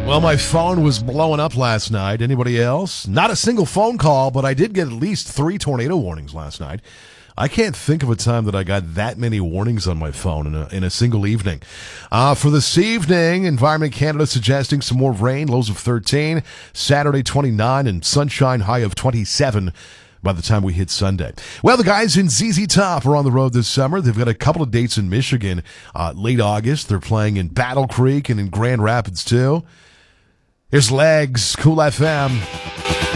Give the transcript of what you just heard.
Well, my phone was blowing up last night. Anybody else? Not a single phone call, but I did get at least 3 tornado warnings last night. I can't think of a time that I got that many warnings on my phone in a single evening. For this evening, Environment Canada suggesting some more rain, lows of 13, Saturday 29, and sunshine high of 27 by the time we hit Sunday. Well, the guys in ZZ Top are on the road this summer. They've got a couple of dates in Michigan. Late August, they're playing in Battle Creek and in Grand Rapids, too. Here's Legs, Cool FM.